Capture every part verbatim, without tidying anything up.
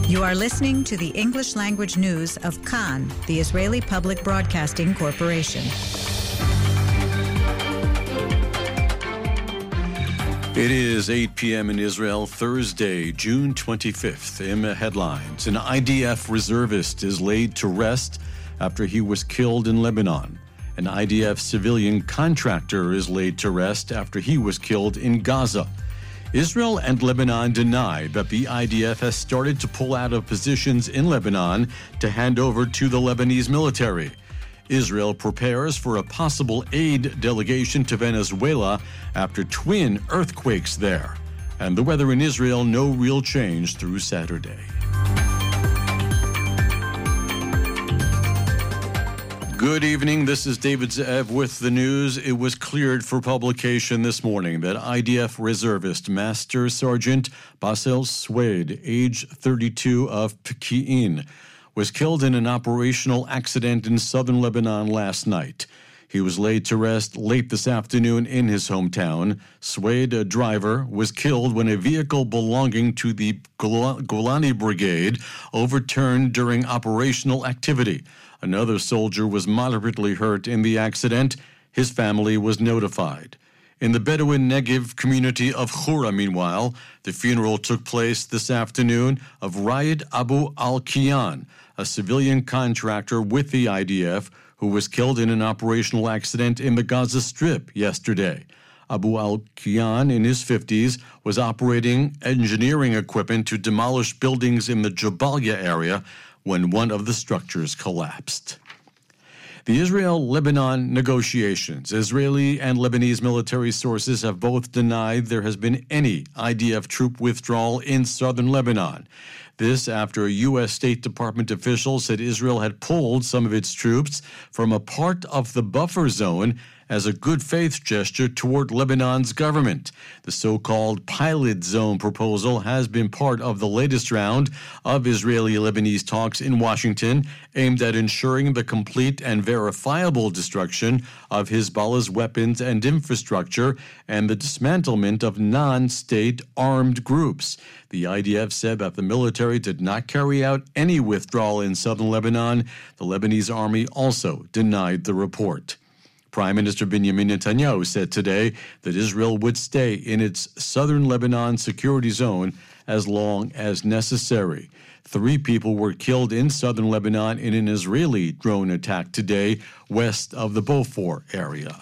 You are listening to the English language news of Kan, the Israeli Public Broadcasting Corporation. It is eight p.m. in Israel, Thursday, June twenty-fifth. In the headlines, an I D F reservist is laid to rest after he was killed in Lebanon. An I D F civilian contractor is laid to rest after he was killed in Gaza. Israel and Lebanon deny that the I D F has started to pull out of positions in Lebanon to hand over to the Lebanese military. Israel prepares for a possible aid delegation to Venezuela after twin earthquakes there. And the weather in Israel, no real change through Saturday. Good evening. This is David Ze'ev with the news. It was cleared for publication this morning that I D F reservist Master Sergeant Basel Swade, age thirty-two, of Pekin, was killed in an operational accident in southern Lebanon last night. He was laid to rest late this afternoon in his hometown. Swade, a driver, was killed when a vehicle belonging to the Golani Brigade overturned during operational activity. Another soldier was moderately hurt in the accident. His family was notified. In the Bedouin Negev community of Khura, meanwhile, the funeral took place this afternoon of Raed Abu al-Kiyan, a civilian contractor with the I D F who was killed in an operational accident in the Gaza Strip yesterday. Abu al-Kiyan, in his fifties, was operating engineering equipment to demolish buildings in the Jabalia area when one of the structures collapsed. The Israel-Lebanon negotiations. Israeli and Lebanese military sources have both denied there has been any I D F troop withdrawal in southern Lebanon. This after a U S State Department official said Israel had pulled some of its troops from a part of the buffer zone as a good faith gesture toward Lebanon's government. The so-called pilot zone proposal has been part of the latest round of Israeli-Lebanese talks in Washington, aimed at ensuring the complete and verifiable destruction of Hezbollah's weapons and infrastructure and the dismantlement of non-state armed groups. The I D F said that the military did not carry out any withdrawal in southern Lebanon. The Lebanese army also denied the report. Prime Minister Benjamin Netanyahu said today that Israel would stay in its southern Lebanon security zone as long as necessary. Three people were killed in southern Lebanon in an Israeli drone attack today west of the Beaufort area.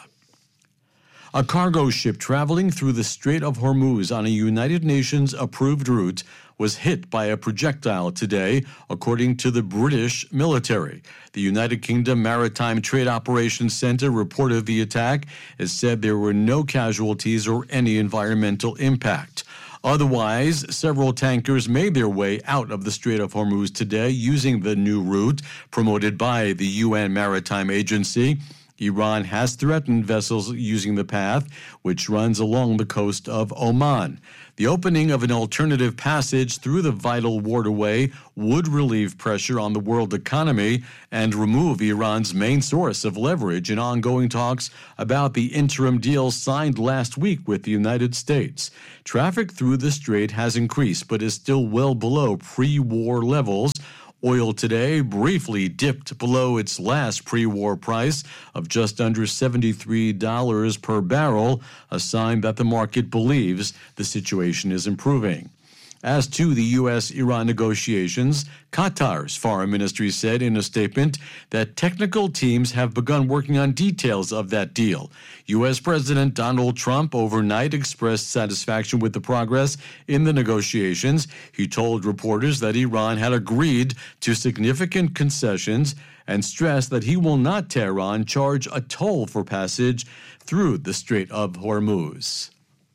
A cargo ship traveling through the Strait of Hormuz on a United Nations-approved route was hit by a projectile today, according to the British military. The United Kingdom Maritime Trade Operations Center reported the attack. It said there were no casualties or any environmental impact. Otherwise, several tankers made their way out of the Strait of Hormuz today using the new route promoted by the U N Maritime Agency. Iran has threatened vessels using the path, which runs along the coast of Oman. The opening of an alternative passage through the vital waterway would relieve pressure on the world economy and remove Iran's main source of leverage in ongoing talks about the interim deal signed last week with the United States. Traffic through the strait has increased, but is still well below pre-war levels. Oil today briefly dipped below its last pre-war price of just under seventy-three dollars per barrel, a sign that the market believes the situation is improving. As to the U S Iran negotiations, Qatar's foreign ministry said in a statement that technical teams have begun working on details of that deal. U S President Donald Trump overnight expressed satisfaction with the progress in the negotiations. He told reporters that Iran had agreed to significant concessions and stressed that he will not, Tehran, charge a toll for passage through the Strait of Hormuz.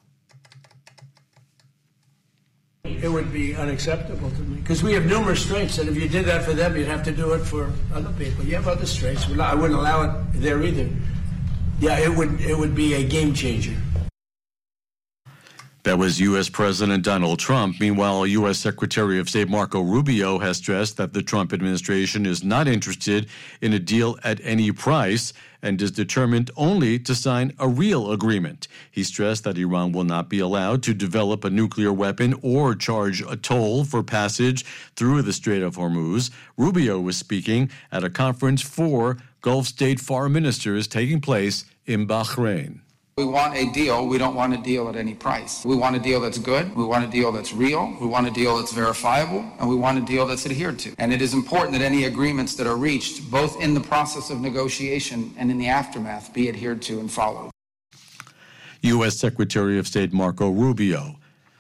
It would be unacceptable to me because we have numerous straits, and if you did that for them, you'd have to do it for other people. You have other straits. I wouldn't allow it there either. Yeah, it would. It would be a game changer. That was U S. President Donald Trump. Meanwhile, U S. Secretary of State Marco Rubio has stressed that the Trump administration is not interested in a deal at any price and is determined only to sign a real agreement. He stressed that Iran will not be allowed to develop a nuclear weapon or charge a toll for passage through the Strait of Hormuz. Rubio was speaking at a conference for Gulf state foreign ministers taking place in Bahrain. We want a deal. We don't want a deal at any price. We want a deal that's good. We want a deal that's real. We want a deal that's verifiable. And we want a deal that's adhered to. And it is important that any agreements that are reached, both in the process of negotiation and in the aftermath, be adhered to and followed. U S. Secretary of State Marco Rubio.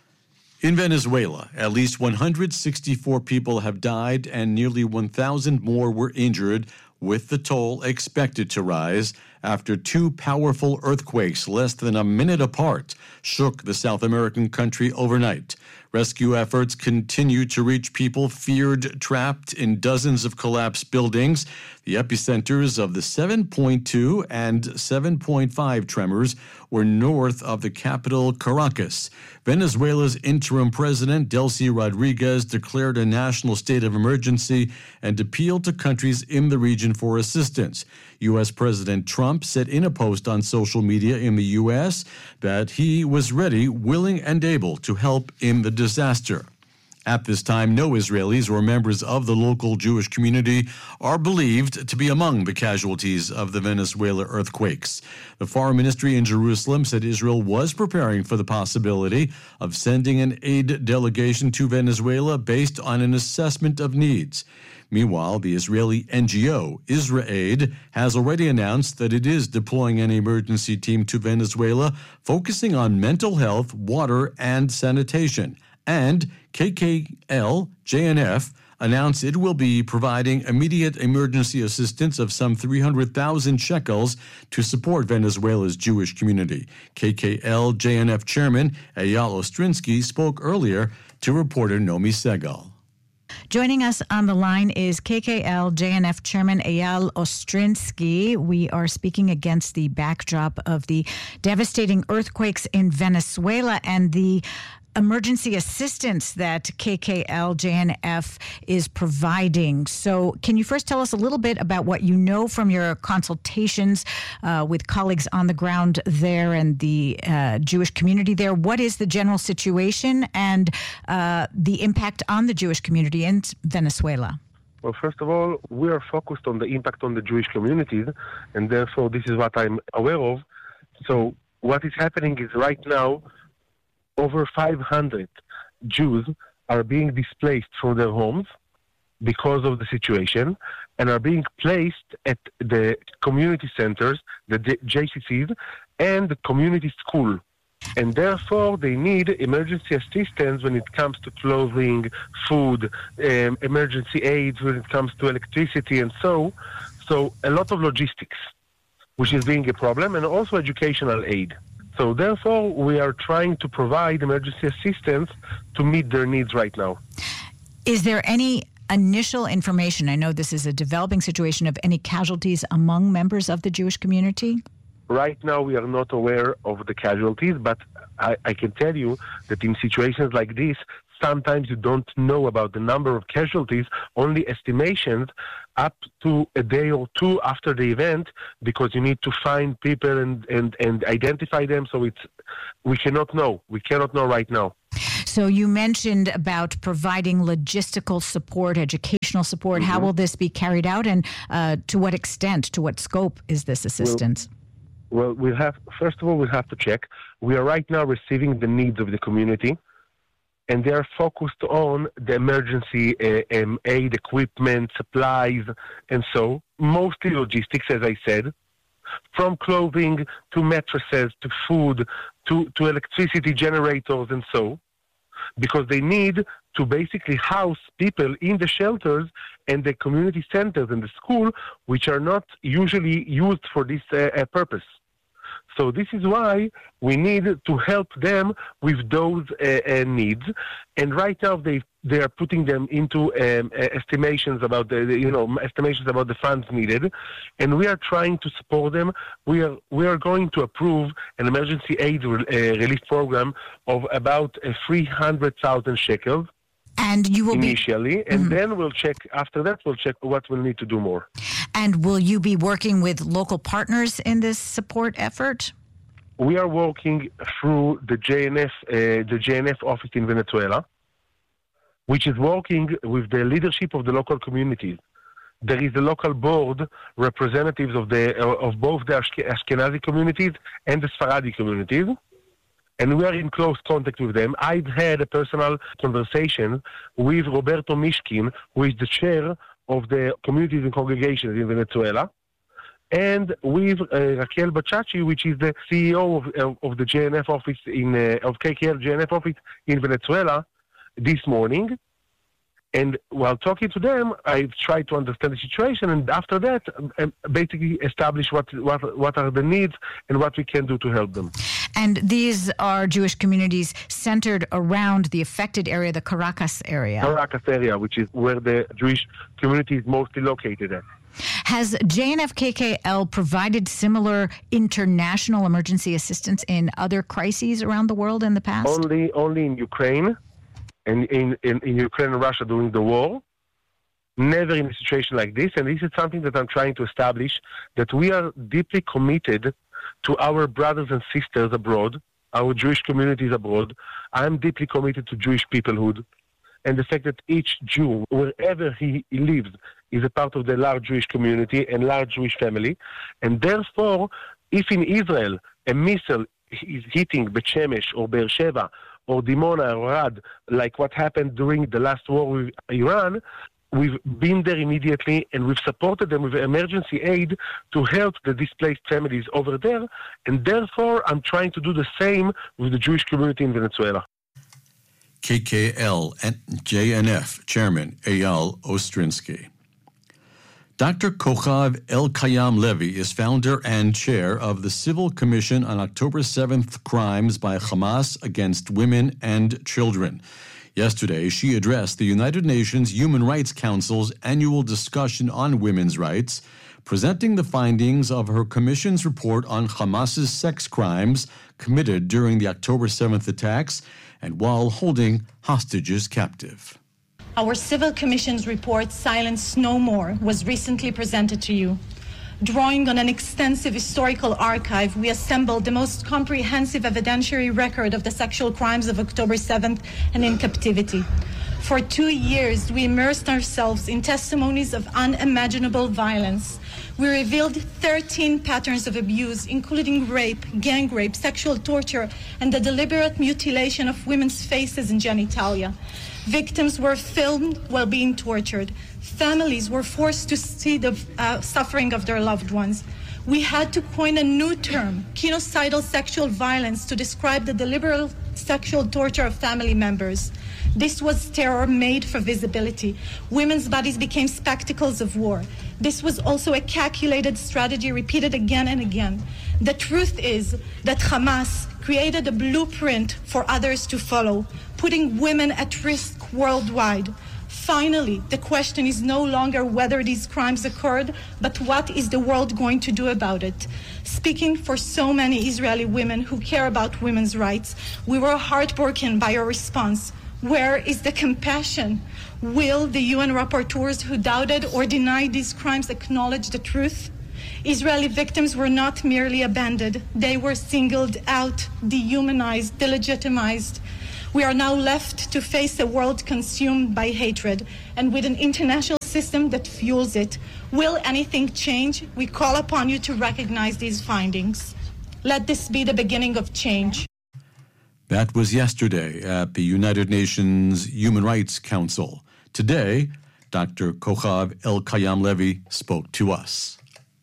In Venezuela, at least one hundred sixty-four people have died and nearly one thousand more were injured, with the toll expected to rise after two powerful earthquakes less than a minute apart shook the South American country overnight. Rescue efforts continue to reach people feared trapped in dozens of collapsed buildings. The epicenters of the seven point two and seven point five tremors were north of the capital, Caracas. Venezuela's interim president, Delcy Rodriguez, declared a national state of emergency and appealed to countries in the region for assistance. U S. President Trump said in a post on social media in the U S that he was ready, willing, and able to help in the disaster. At this time, no Israelis or members of the local Jewish community are believed to be among the casualties of the Venezuela earthquakes. The Foreign Ministry in Jerusalem said Israel was preparing for the possibility of sending an aid delegation to Venezuela based on an assessment of needs. Meanwhile, the Israeli N G O, IsraAid, has already announced that it is deploying an emergency team to Venezuela, focusing on mental health, water, and sanitation. And K K L J N F announced it will be providing immediate emergency assistance of some three hundred thousand shekels to support Venezuela's Jewish community. K K L J N F chairman Eyal Ostrinsky spoke earlier to reporter Nomi Segal. Joining us on the line is K K L J N F Chairman Eyal Ostrinsky. We are speaking against the backdrop of the devastating earthquakes in Venezuela and the emergency assistance that K K L J N F is providing. So can you first tell us a little bit about what you know from your consultations uh, with colleagues on the ground there and the uh, Jewish community there? What is the general situation and uh, the impact on the Jewish community in Venezuela? Well, first of all, we are focused on the impact on the Jewish communities, and therefore this is what I'm aware of. So what is happening is right now, over five hundred Jews are being displaced from their homes because of the situation and are being placed at the community centers, the J C Cs, and the community school. And therefore, they need emergency assistance when it comes to clothing, food, um, emergency aids when it comes to electricity, and so. So a lot of logistics, which is being a problem, and also educational aid. So therefore, we are trying to provide emergency assistance to meet their needs right now. Is there any initial information, I know this is a developing situation, of any casualties among members of the Jewish community? Right now, we are not aware of the casualties, but I, I can tell you that in situations like this, sometimes you don't know about the number of casualties, only estimations up to a day or two after the event, because you need to find people and, and, and identify them. So it's we cannot know. We cannot know right now. So you mentioned about providing logistical support, educational support. Mm-hmm. How will this be carried out, and uh, to what extent, to what scope is this assistance? Well, well, we have first of all, we have to check. We are right now receiving the needs of the community, and they are focused on the emergency uh, um, aid, equipment, supplies, and so, mostly logistics, as I said, from clothing to mattresses to food to, to electricity generators and so, because they need to basically house people in the shelters and the community centers and the school, which are not usually used for this uh, uh, purpose. So this is why we need to help them with those uh, uh, needs. And right now they they are putting them into um, uh, estimations about the, the you know estimations about the funds needed, and we are trying to support them. We are we are going to approve an emergency aid re- uh, relief program of about uh, three hundred thousand shekels. And you will initially, be, and mm-hmm. then we'll check, after that, we'll check what we'll need to do more. And will you be working with local partners in this support effort? We are working through the J N F, uh, the J N F office in Venezuela, which is working with the leadership of the local communities. There is a local board, representatives of the of both the Ashkenazi communities and the Sephardi communities. And we are in close contact with them. I've had a personal conversation with Roberto Mishkin, who is the chair of the Communities and Congregations in Venezuela, and with uh, Raquel Bachachi, which is the C E O of, of, of the J N F office in uh, of K K L J N F office in Venezuela this morning. And while talking to them, I've tried to understand the situation, and after that, um, basically establish what, what what are the needs and what we can do to help them. And these are Jewish communities centered around the affected area, the Caracas area. Caracas area, which is where the Jewish community is mostly located at. Has J N F K K L provided similar international emergency assistance in other crises around the world in the past? Only, only in Ukraine. And in, in, in Ukraine and Russia during the war, never in a situation like this. And this is something that I'm trying to establish, that we are deeply committed to our brothers and sisters abroad, our Jewish communities abroad. I'm deeply committed to Jewish peoplehood. And the fact that each Jew, wherever he lives, is a part of the large Jewish community and large Jewish family. And therefore, if in Israel a missile is hitting Bet Shemesh or Be'er Sheva, or Dimona or Rad, like what happened during the last war with Iran, we've been there immediately and we've supported them with emergency aid to help the displaced families over there. And therefore, I'm trying to do the same with the Jewish community in Venezuela. K K L and J N F Chairman Eyal Ostrinsky. Doctor Kochav Elkayam Levi is founder and chair of the Civil Commission on October seventh Crimes by Hamas Against Women and Children. Yesterday, she addressed the United Nations Human Rights Council's annual discussion on women's rights, presenting the findings of her commission's report on Hamas's sex crimes committed during the October seventh attacks and while holding hostages captive. Our Civil Commission's report, Silence No More, was recently presented to you. Drawing on an extensive historical archive, we assembled the most comprehensive evidentiary record of the sexual crimes of October seventh and in captivity. For two years, we immersed ourselves in testimonies of unimaginable violence. We revealed thirteen patterns of abuse, including rape, gang rape, sexual torture, and the deliberate mutilation of women's faces and genitalia. Victims were filmed while being tortured. Families were forced to see the uh, suffering of their loved ones. We had to coin a new term, genocidal sexual violence, to describe the deliberate sexual torture of family members. This was terror made for visibility. Women's bodies became spectacles of war. This was also a calculated strategy repeated again and again. The truth is that Hamas created a blueprint for others to follow, putting women at risk worldwide. Finally, the question is no longer whether these crimes occurred, but what is the world going to do about it? Speaking for so many Israeli women who care about women's rights, we were heartbroken by your response. Where is the compassion? Will the U N rapporteurs who doubted or denied these crimes acknowledge the truth? Israeli victims were not merely abandoned. They were singled out, dehumanized, delegitimized. We are now left to face a world consumed by hatred and with an international system that fuels it. Will anything change? We call upon you to recognize these findings. Let this be the beginning of change. That was yesterday at the United Nations Human Rights Council. Today, Doctor Kochav Elkayam Levi spoke to us.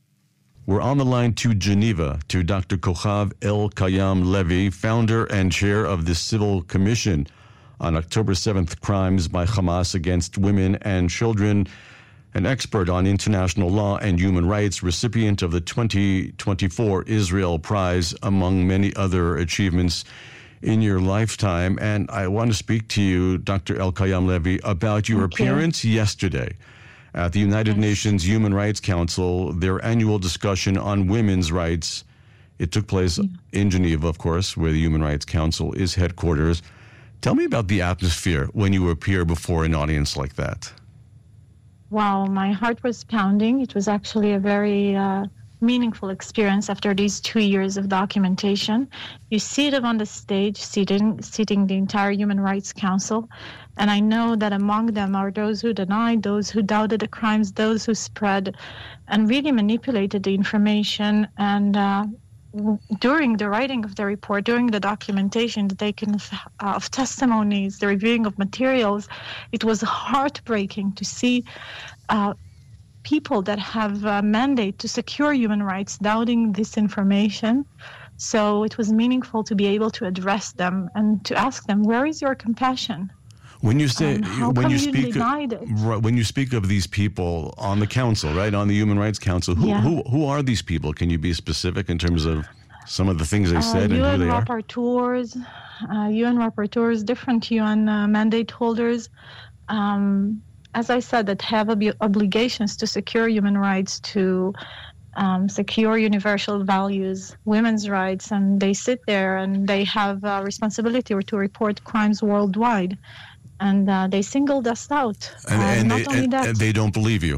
We're on the line to Geneva to Doctor Kochav Elkayam Levi, founder and chair of the Civil Commission on October seventh Crimes by Hamas Against Women and Children. an expert on international law and human rights, recipient of the twenty twenty-four Israel Prize, among many other achievements in your lifetime. And I want to speak to you, Doctor Elkayam Levy, about your Thank you. appearance yesterday at the United Nations Human Rights Council, their annual discussion on women's rights. It took place yeah. in Geneva, of course, where the Human Rights Council is headquarters. Tell me about the atmosphere when you appear before an audience like that. Wow, my heart was pounding. It was actually a very uh, meaningful experience after these two years of documentation. You see them on the stage, sitting, sitting the entire Human Rights Council, and I know that among them are those who denied, those who doubted the crimes, those who spread and really manipulated the information. And uh, during the writing of the report, during the documentation, the taking of, uh, of testimonies, the reviewing of materials, it was heartbreaking to see uh, people that have a mandate to secure human rights doubting this information. So it was meaningful to be able to address them and to ask them, where is your compassion? When you say um, when you you speak denied it? Right, when you speak of these people on the council, right, on the Human Rights Council, who Yeah. who who are these people? Can you be specific in terms of some of the things they said uh, and who U N they are? rapporteurs, uh, U N rapporteurs, different U N uh, mandate holders. Um, as I said, that have ob- obligations to secure human rights, to um, secure universal values, women's rights, and they sit there and they have a responsibility to report crimes worldwide. And uh, they singled us out. And, uh, and, not they, only and, that, and they don't believe you.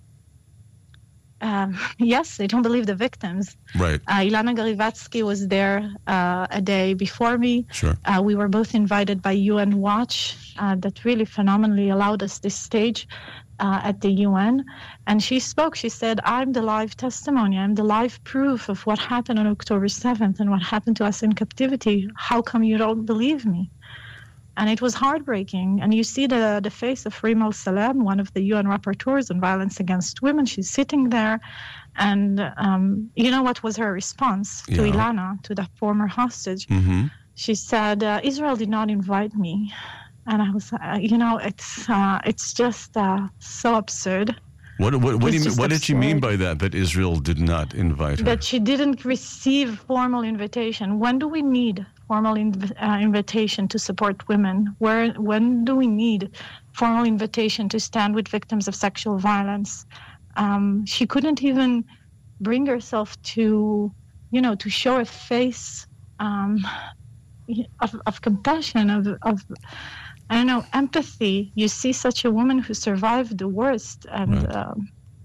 Um, yes, they don't believe the victims. Right. Uh, Ilana Garivatsky was there uh, a day before me. Sure. Uh, we were both invited by U N Watch, uh, that really phenomenally allowed us this stage uh, at the U N. And she spoke, she said, I'm the live testimony, I'm the live proof of what happened on October seventh and what happened to us in captivity. How come you don't believe me? And it was heartbreaking. And you see the, the face of Rima Al-Salem, one of the U N rapporteurs on violence against women. She's sitting there. And um, you know what was her response to Yeah. Ilana, to the former hostage? Mm-hmm. She said, uh, Israel did not invite me. And I was, uh, you know, it's uh, it's just uh, so absurd. What what what, do you, It's just what did she mean absurd. by that? That Israel did not invite her? That she didn't receive formal invitation. When do we need formal inv- uh, invitation to support women? Where when do we need formal invitation to stand with victims of sexual violence? Um, she couldn't even bring herself to, you know, to show a face um, of, of compassion, of, of I don't know, empathy. You see such a woman who survived the worst, and Right. um,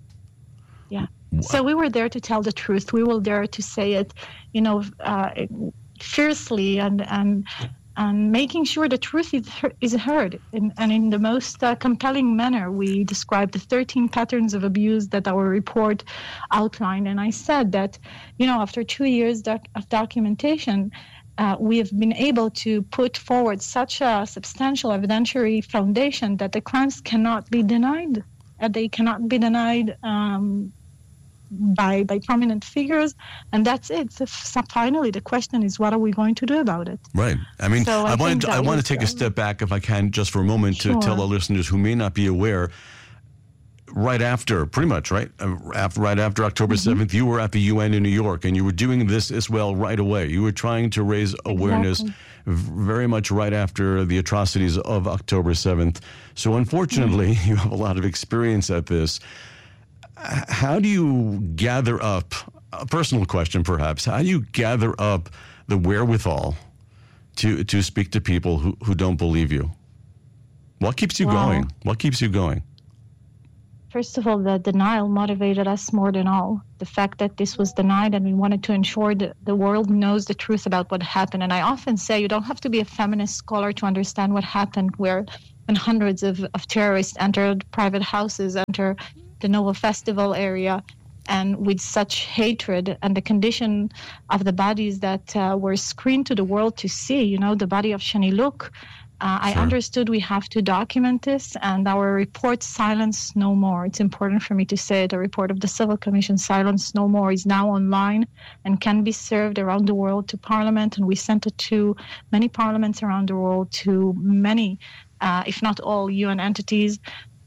yeah. So we were there to tell the truth. We were there to say it, you know, uh, fiercely and and and making sure the truth is, is heard. And, and in the most uh, compelling manner, we described the thirteen patterns of abuse that our report outlined. And I said that, you know, after two years doc- of documentation, uh, we have been able to put forward such a substantial evidentiary foundation that the crimes cannot be denied. Uh, they cannot be denied um, by by prominent figures, and that's it. So, so finally, the question is, what are we going to do about it? Right. I mean, So I I, wanted think to, that I want to was, take a um, step back, if I can, just for a moment, to Sure. tell our listeners who may not be aware. Right after, pretty much, right? Uh, after, right after October seventh, you were at the U N in New York, and you were doing this as well right away. You were trying to raise awareness Exactly. v- very much right after the atrocities of October seventh. So unfortunately, you have a lot of experience at this. H- How do you gather up, a personal question perhaps, how do you gather up the wherewithal to, to speak to people who, who don't believe you? What keeps you Wow. going? What keeps you going? First of all, the denial motivated us more than all. The fact that this was denied, and we wanted to ensure that the world knows the truth about what happened. And I often say you don't have to be a feminist scholar to understand what happened, where when hundreds of, of terrorists entered private houses, enter the Nova Festival area, and with such hatred and the condition of the bodies that uh, were screened to the world to see, you know, the body of Shani Look. Uh, I Sure. understood we have to document this, and our report, Silence No More, it's important for me to say, the report of the Civil Commission, Silence No More, is now online and can be served around the world to Parliament, and we sent it to many parliaments around the world, to many, uh, if not all, U N entities.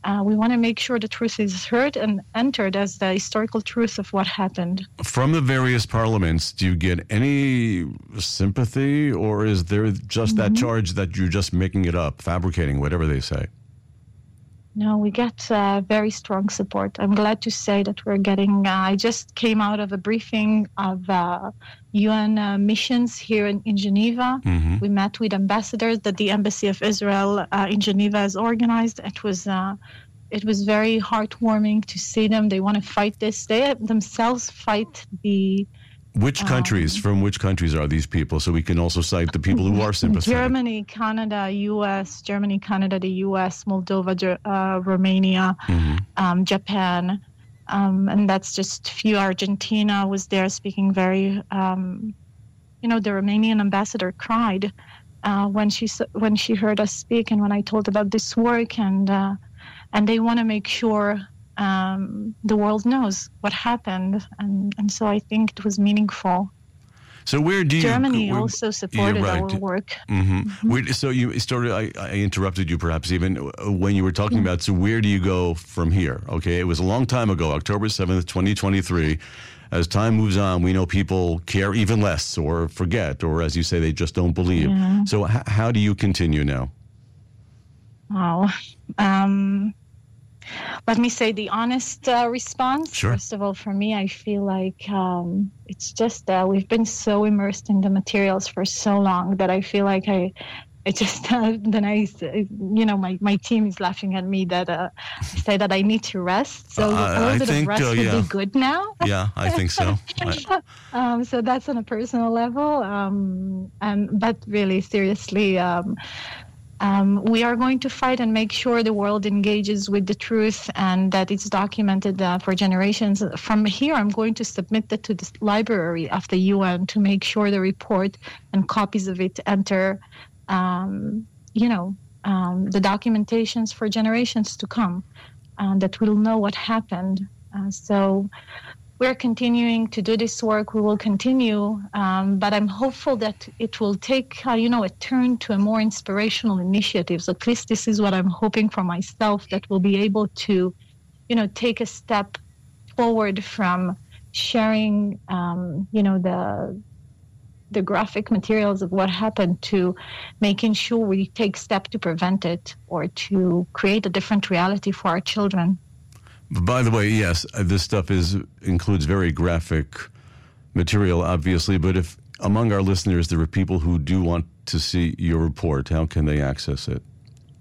Uh, we want to make sure the truth is heard and entered as the historical truth of what happened. From the various parliaments, do you get any sympathy, or is there just mm-hmm. that charge that you're just making it up, fabricating, whatever they say? No, we get uh, very strong support. I'm glad to say that we're getting, uh, I just came out of a briefing of uh, U N uh, missions here in, in Geneva. Mm-hmm. We met with ambassadors that the Embassy of Israel uh, in Geneva has organized. It was uh, it was very heartwarming to see them. They want to fight this. They themselves fight the... Which countries, um, from which countries are these people? So we can also cite the people who are sympathetic. Germany, Canada, U S, Germany, Canada, the U S, Moldova, uh, Romania, mm-hmm. um, Japan. Um, and that's just few. Argentina was there speaking very, um, you know, the Romanian ambassador cried uh, when she when she heard us speak and when I told about this work. And, uh, and they want to make sure Um, the world knows what happened, and, and so I think it was meaningful. So where do you... Germany where, also supported right. our work. Mm-hmm. Mm-hmm. Where, so you started, I, I interrupted you perhaps even when you were talking mm-hmm. about, so where do you go from here? Okay, it was a long time ago, October seventh, twenty twenty-three. As time moves on, we know people care even less or forget, or as you say, they just don't believe. Mm-hmm. So h- how do you continue now? Oh, um... Let me say the honest uh, response. Sure. First of all, for me, I feel like um, it's just that uh, we've been so immersed in the materials for so long that I feel like I, I just, uh, then I, you know, my, my team is laughing at me that uh, I say that I need to rest. So uh, a little I bit think, of rest uh, would yeah. be good now. Yeah, I think so. I... um, so that's on a personal level. Um, and but really, seriously, um, Um, we are going to fight and make sure the world engages with the truth and that it's documented uh, for generations. From here, I'm going to submit that to the library of the U N to make sure the report and copies of it enter, um, you know, um, the documentations for generations to come, and that we'll know what happened. Uh, so we're continuing to do this work. We will continue, um, but I'm hopeful that it will take, uh, you know, a turn to a more inspirational initiatives. At least this is what I'm hoping for myself, that we'll be able to, you know, take a step forward from sharing, um, you know, the the graphic materials of what happened to making sure we take steps to prevent it or to create a different reality for our children. By the way, yes, this stuff is includes very graphic material, obviously, but if among our listeners there are people who do want to see your report, how can they access it?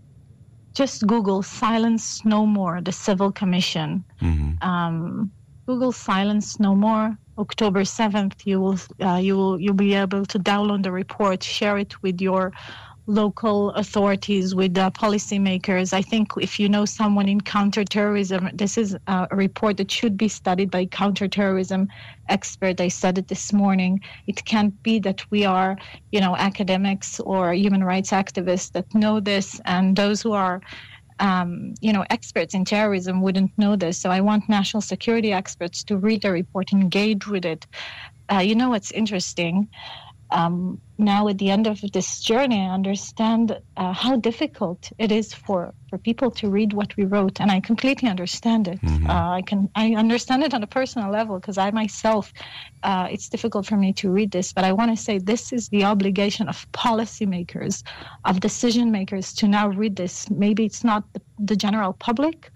Just Google Silence No More, the Civil Commission. Mm-hmm. Um, Google Silence No More, October seventh. You will, uh, you will, you'll be able to download the report, share it with your local authorities, with uh, policymakers. I think if you know someone in counterterrorism, this is uh, a report that should be studied by counterterrorism experts. I said it this morning. It can't be that we are, you know, academics or human rights activists that know this, and those who are, um, you know, experts in terrorism wouldn't know this. So I want national security experts to read the report, engage with it. Uh, you know, what's interesting. Um, now at the end of this journey, I understand uh, how difficult it is for, for people to read what we wrote, and I completely understand it. Mm-hmm. Uh, I can I understand it on a personal level because I myself, uh, it's difficult for me to read this, but I want to say this is the obligation of policymakers, of decision makers to now read this. Maybe it's not the, the general public,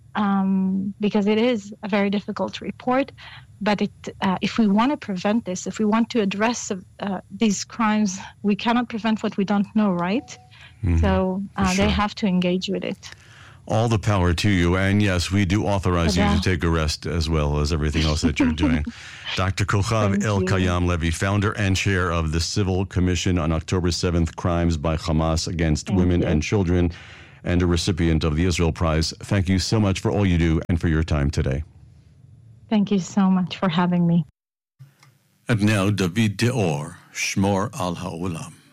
um, because it is a very difficult report. But it, uh, if we want to prevent this, if we want to address uh, these crimes, we cannot prevent what we don't know, right? Mm-hmm. So uh, sure. They have to engage with it. All the power to you. And yes, we do authorize you to take a rest as well as everything else that you're doing. Doctor Kochav Elkayam Levy, founder and chair of the Civil Commission on October seventh, Crimes by Hamas Against Thank Women you. and Children, and a recipient of the Israel Prize. Thank you so much for all you do and for your time today. Thank you so much for having me. And now, David Deor, Shmor al Ha'olam.